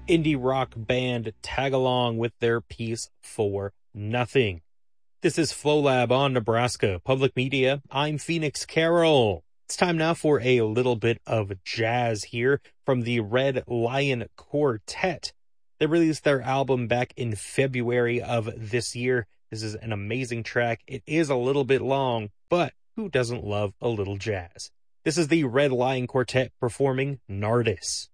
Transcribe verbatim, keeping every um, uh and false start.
indie rock band tag along with their piece For Nothing. This is FlowLab on Nebraska Public Media. I'm Phoenix Carroll. It's time now for a little bit of jazz here from the Red Lion Quartet. They released their album back in February of this year. This is an amazing track. It is a little bit long, but who doesn't love a little jazz? This is the Red Lion Quartet performing Nardis.